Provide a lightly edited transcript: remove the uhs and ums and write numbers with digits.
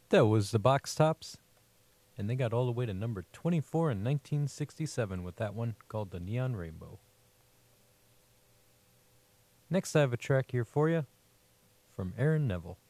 That was the Box Tops, and they got all the way to number 24 in 1967 with that one called The Neon Rainbow. Next, I have a track here for you from Aaron Neville.